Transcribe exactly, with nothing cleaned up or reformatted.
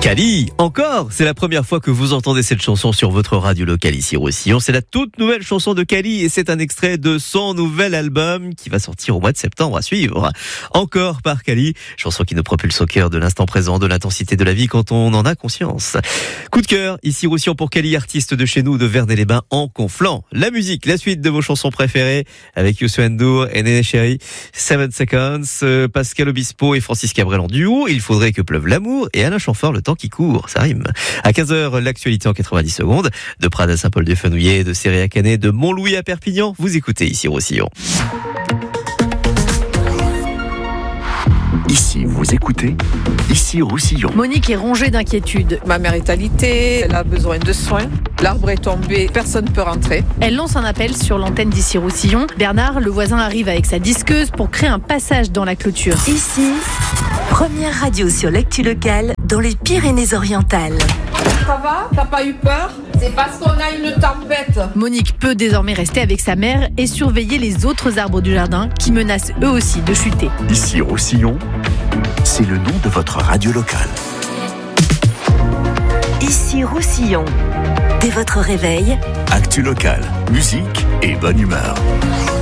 Cali, encore, c'est la première fois que vous entendez cette chanson sur votre radio locale ici Roussillon. C'est la toute nouvelle chanson de Cali et c'est un extrait de son nouvel album qui va sortir au mois de septembre à suivre. Encore par Cali, chanson qui nous propulse au cœur de l'instant présent, de l'intensité de la vie quand on en a conscience. Coup de cœur, ici Roussillon pour Cali, artiste de chez nous de Vernet-les-Bains en Conflans. La musique, la suite de vos chansons préférées avec Youssou N'Dour et Néné Chéri, Seven Seconds, Pascal Obispo et Francis Cabrel en duo, Il faudrait que pleuve l'amour et Alain Chamfort, Le temps qui court, ça rime. À quinze heures, l'actualité en quatre-vingt-dix secondes. De Prades à Saint-Paul-de-Fenouillet, de Céré à Canet, de Montlouis à Perpignan. Vous écoutez ici Roussillon. Ici, vous écoutez, ici Roussillon. Monique est rongée d'inquiétude. Ma mère est alitée, elle a besoin de soins. L'arbre est tombé, personne ne peut rentrer. Elle lance un appel sur l'antenne d'ici Roussillon. Bernard, le voisin, arrive avec sa disqueuse pour créer un passage dans la clôture. Ici, première radio sur l'actu locale dans les Pyrénées-Orientales. Ça va? T'as pas eu peur? C'est parce qu'on a une tempête. Monique peut désormais rester avec sa mère et surveiller les autres arbres du jardin qui menacent eux aussi de chuter. Ici Roussillon, c'est le nom de votre radio locale. Ici Roussillon. Dès votre réveil, Actu locale, musique et bonne humeur.